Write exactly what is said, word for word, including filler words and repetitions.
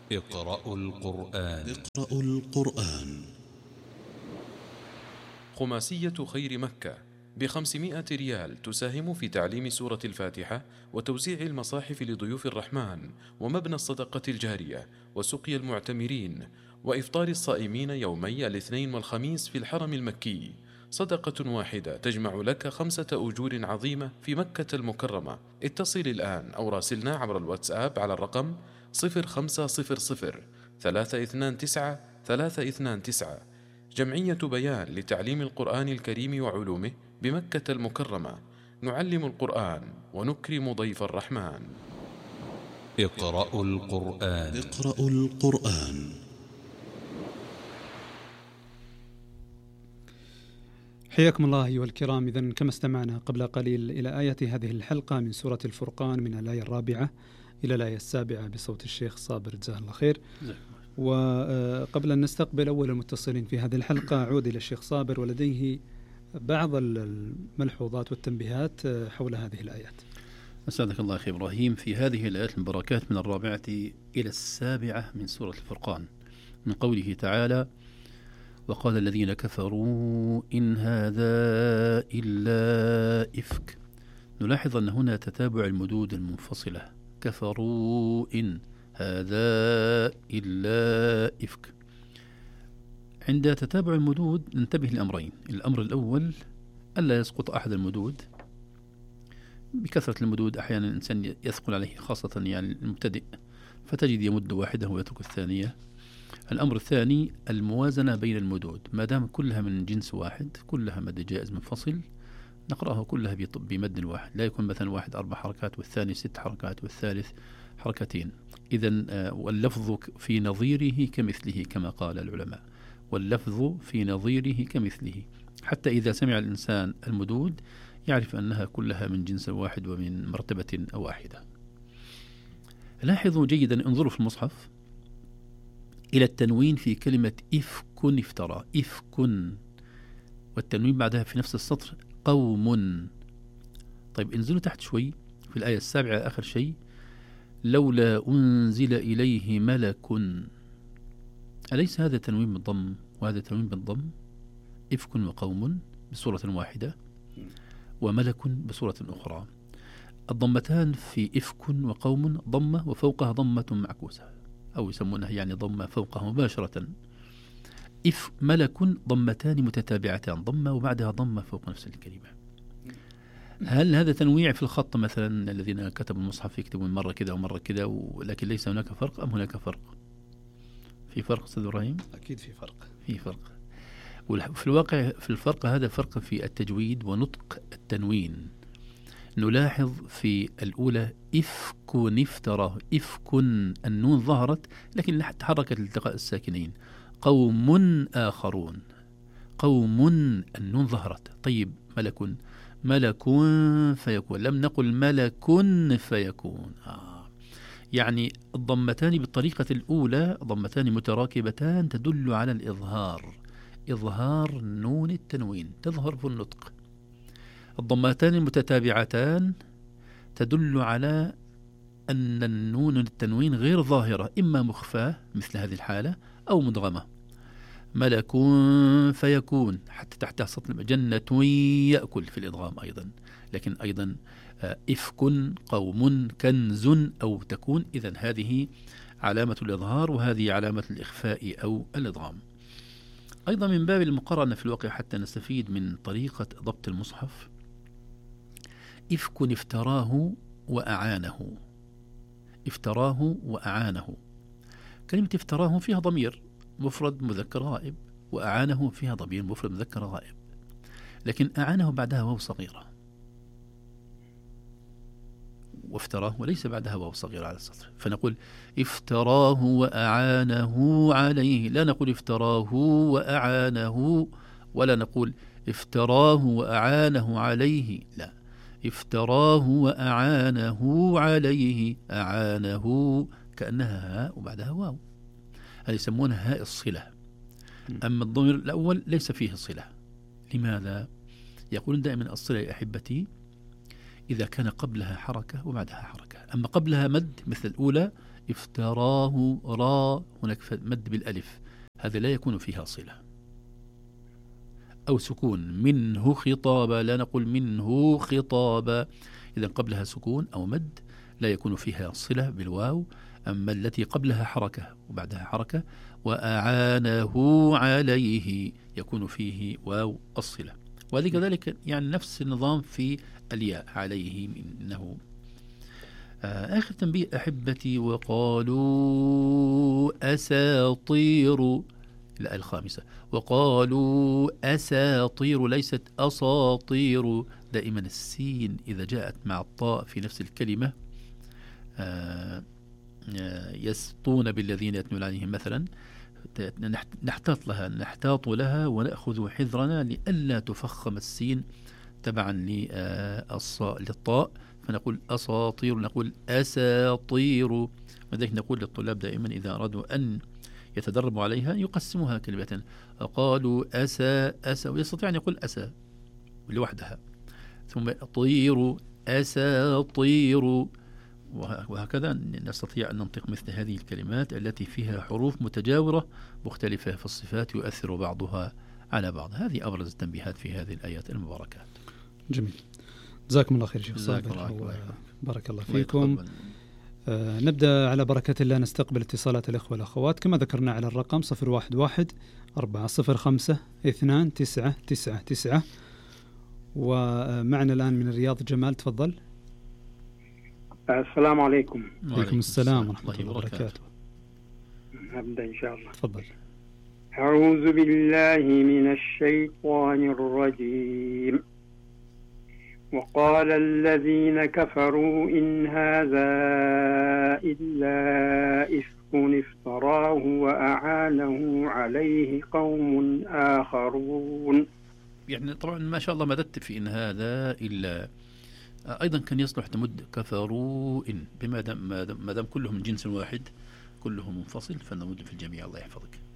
اقرأوا القرآن. اقرأوا القرآن. خماسية خير مكة بخمسمائة ريال تساهم في تعليم سورة الفاتحة وتوزيع المصاحف لضيوف الرحمن ومبنى الصدقة الجارية وسقي المعتمرين وإفطار الصائمين يومي الاثنين والخميس في الحرم المكي. صدقة واحدة تجمع لك خمسة أجور عظيمة في مكة المكرمة. اتصل الآن أو راسلنا عبر الواتساب على الرقم صفر خمسة صفر صفر ثلاثة اثنان تسعة ثلاثة اثنان تسعة. جمعية بيان لتعليم القرآن الكريم وعلومه بمكة المكرمة. نعلم القرآن ونكرم ضيف الرحمن. اقرأوا القرآن. اقرأوا القرآن. حياكم الله أيها الكرام. إذن كما استمعنا قبل قليل إلى آية هذه الحلقة من سورة الفرقان من الآية الرابعة إلى الآية السابعة بصوت الشيخ صابر جزاه الله خير. وقبل أن نستقبل أول المتصلين في هذه الحلقة أعود إلى الشيخ صابر ولديه بعض الملحوظات والتنبيهات حول هذه الآيات. أسعدك الله أخي إبراهيم. في هذه الآيات المباركات من الرابعة إلى السابعة من سورة الفرقان من قوله تعالى: وقال الذين كفروا إن هذا إلا إفك. نلاحظ أن هنا تتابع المدود المنفصلة. كفروا إن هذا إلا إفك. عند تتابع المدود ننتبه لأمرين. الأمر الأول ألا يسقط أحد المدود. بكثرة المدود أحيانا الإنسان يثقل عليه، خاصة يعني المبتدئ، فتجد يمد واحدة ويترك الثانية. الأمر الثاني الموازنة بين المدود، ما دام كلها من جنس واحد، كلها مد جائز منفصل، نقرأها كلها بمد واحد، لا يكون مثلا واحد أربع حركات والثاني ست حركات والثالث حركتين. إذن واللفظ في نظيره كمثله كما قال العلماء، واللفظ في نظيره كمثله، حتى إذا سمع الإنسان المدود يعرف أنها كلها من جنس واحد ومن مرتبة واحدة. لاحظوا جيدا، انظروا في المصحف إلى التنوين في كلمة إفك افترى، إفك، والتنوين بعدها في نفس السطر قوم. طيب انزلوا تحت شوي في الآية السابعة آخر شيء: لولا أنزل إليه ملك. أليس هذا تنوين بالضم وهذا تنوين بالضم؟ إفك وقوم بصورة واحدة وملك بصورة أخرى. الضمتان في إفك وقوم ضمة وفوقها ضمة معكوسة، أو يسمونها يعني ضمة فوقها مباشرة. إف ملك ضمتان متتابعتان، ضمة وبعدها ضمة فوق نفس الكلمة. هل هذا تنويع في الخط مثلا؟ الذين كتبوا المصحف يكتبون مرة كذا ومرة كذا، ولكن ليس هناك فرق، أم هناك فرق؟ في فرق أستاذ إبراهيم؟ أكيد في فرق. في فرق. وفي الواقع في الفرق هذا فرق في التجويد ونطق التنوين. نلاحظ في الأولى إفك افترى، إفك النون ظهرت لكن تحركت لالتقاء الساكنين. قوم آخرون، قوم النون ظهرت. طيب ملك، ملك فيكون، لم نقل ملك فيكون. آه. يعني الضمتان بالطريقة الأولى ضمتان متراكبتان تدل على الإظهار، إظهار نون التنوين تظهر في النطق. الضمتان المتتابعتان تدل على أن النون التنوين غير ظاهرة، إما مخفاة مثل هذه الحالة أو مدغمة. ملك فيكون حتى تحتها سطر جنة يأكل في الإدغام أيضا، لكن أيضا إفك قوم كنز أو تكون. إذن هذه علامة الإظهار وهذه علامة الإخفاء أو الإدغام. أيضا من باب المقارنة في الواقع حتى نستفيد من طريقة ضبط المصحف: إفك افتراه وأعانه، افتراه وأعانه. كلمة افتراه فيها ضمير مفرد مذكر غائب، وأعانه فيها ضمير مفرد مذكر غائب، لكن أعانه بعدها واو صغيرة، وافتراه وليس بعدها واو صغيرة على السطر، فنقول افتراه وأعانه عليه، لا نقول افتراه وأعانه، ولا نقول افتراه وأعانه عليه، لا، افتراه وأعانه عليه، أعانه كأنها هاء وبعدها واو، هذه يسمونها هاء الصلة. أما الضمير الأول ليس فيه صلة. لماذا؟ يقولون دائما الصلة يا أحبتي إذا كان قبلها حركة وبعدها حركة، أما قبلها مد مثل الأولى افتراه را، هناك مد بالألف، هذا لا يكون فيها صلة. أو سكون منه خطابا، لا نقول منه خطابا، إذا قبلها سكون أو مد لا يكون فيها صلة بالواو. أما التي قبلها حركة وبعدها حركة، وأعانه عليه يكون فيه واو الصلة. وهذه كذلك يعني نفس النظام في الياء عليه إنه. آه آخر تنبيه أحبتي، وقالوا أساطير، الآية الخامسة، وقالوا أساطير ليست أساطير. دائما السين إذا جاءت مع الطاء في نفس الكلمة آه يسطون بالذين يتلون عليهم مثلا، نحتاط لها نحتاط لها ونأخذ حذرنا لئلا تفخم السين تبعا للطاء، فنقول أساطير، نقول أساطير. ولذلك نقول للطلاب دائما إذا أرادوا أن يتدربوا عليها يقسموها كلمة، قالوا أسا أسا، ويستطيع أن يقول أسا لوحدها، ثم طير أساطير، وهكذا نستطيع أن ننطق مثل هذه الكلمات التي فيها حروف متجاورة مختلفة في الصفات يؤثر بعضها على بعض. هذه أبرز التنبيهات في هذه الآيات المباركات. جميل، جزاكم الله خير شيخ صابر، بارك الله فيكم. آه نبدأ على بركة الله، نستقبل اتصالات الإخوة والأخوات كما ذكرنا على الرقم صفر واحد واحد أربعة صفر خمسة اثنان تسعة تسعة تسعة. ومعنا الآن من الرياض جمال، تفضل. السلام عليكم. وعليكم السلام ورحمة الله وبركاته. نبدأ إن شاء الله. تفضل. أعوذ بالله من الشيطان الرجيم. وقال الذين كفروا إن هذا إلا إفك افتراه وأعانه عليه قوم آخرون. يعني طبعا ما شاء الله مددت في إن هذا إلا، أيضا كان يصلح تمد كفروا إن، بما دام ما دام كلهم من جنس واحد كلهم منفصل فنمد في الجميع. الله يحفظك.